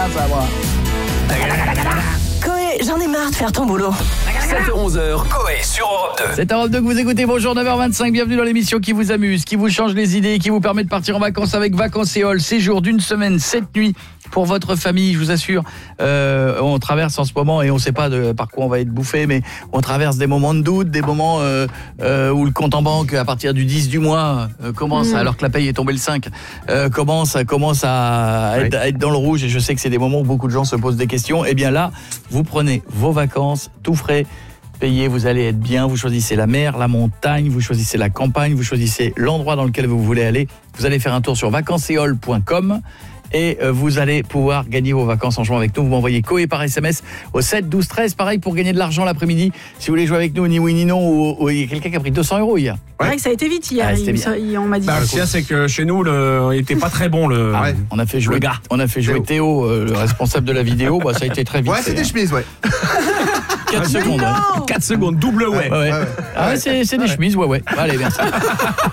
ça, moi. Coé, j'en ai marre de faire ton boulot. 7h-11h, Coé sur Europe 2. C'est Europe 2 que vous écoutez. Bonjour, 9h25. Bienvenue dans l'émission qui vous amuse, qui vous change les idées, qui vous permet de partir en vacances avec Vacances&All. Séjour d'une semaine, 7 nuits pour votre famille, je vous assure. On traverse en ce moment et on ne sait pas par quoi on va être bouffé, mais on traverse des moments de doute, des moments où le compte en banque, à partir du 10 du mois, commence, alors que la paye est tombée le 5, commence à être dans le rouge. Et je sais que c'est des moments où beaucoup de gens se posent des questions. Et bien là, vous prenez vos vacances, tout frais, payé, vous allez être bien, vous choisissez la mer, la montagne, vous choisissez la campagne, vous choisissez l'endroit dans lequel vous voulez aller. Vous allez faire un tour sur vacanceseol.com et vous allez pouvoir gagner vos vacances en jouant avec nous. Vous m'envoyez Coé par SMS au 7 12 13. Pareil pour gagner de l'argent l'après-midi. Si vous voulez jouer avec nous, ni oui ni non, ou il y a quelqu'un qui a pris 200 € hier. C'est vrai que ça a été vite hier. On m'a dit. Le pire, c'est que chez nous, il était pas très bon. On a fait jouer Théo, le responsable de la vidéo. Ça a été très vite. Ouais, c'est des chemises, ouais. 4 secondes. 4 secondes, double ouais. Ah ouais, c'est des chemises, ouais. Allez, merci.